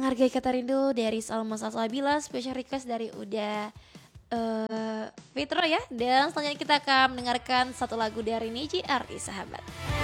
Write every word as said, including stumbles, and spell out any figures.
Menghargai Kata Rindu dari Salma Salsabila, special request dari Uda uh, Fitro ya. Dan selanjutnya kita akan mendengarkan satu lagu dari Niji Arti Sahabat.